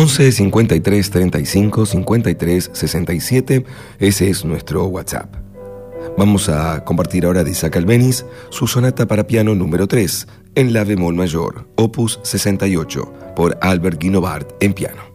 11 53 35 53 67, ese es nuestro WhatsApp. Vamos a compartir ahora de Isaac Albéniz su sonata para piano número 3 en la bemol mayor, opus 68, por Albert Guinovart en piano.